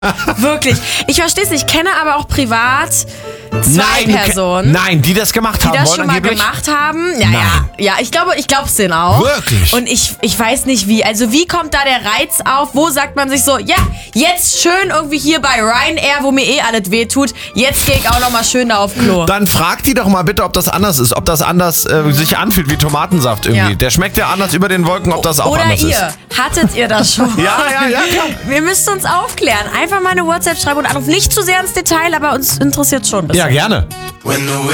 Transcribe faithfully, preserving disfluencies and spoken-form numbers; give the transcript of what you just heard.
Wirklich. Ich verstehe es nicht. Ich kenne aber auch privat zwei Nein, Personen. Nein, die das gemacht Die haben das wollen schon mal angeblich? gemacht haben. Ja, Nein. ja. Ja, ich glaube, ich glaube es denen auch. Wirklich? Und ich, ich weiß nicht wie. Also wie kommt da der Reiz auf? Wo sagt man sich so, ja, jetzt schön irgendwie hier bei Ryanair, wo mir eh alles wehtut. Jetzt gehe ich auch nochmal schön da auf Klo. Dann frag die doch mal bitte, ob das anders ist. Ob das anders äh, sich anfühlt wie Tomatensaft irgendwie. Ja. Der schmeckt ja anders über den Wolken, ob das auch Oder anders ihr, ist. hattet ihr das schon? Ja, ja, ja, klar. Wir müssen uns aufklären. Einfach mal eine WhatsApp schreiben und anrufen. Nicht zu sehr ins Detail, aber uns interessiert schon ein bisschen. Ja, gerne.